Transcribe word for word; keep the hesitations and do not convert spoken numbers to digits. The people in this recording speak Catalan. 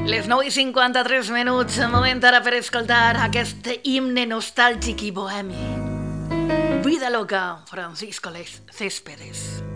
Les nou i cinquanta-tres minuts, moment ara per escoltar aquest himne nostàlgic i bohemi. Vida loca, Francisco Céspedes.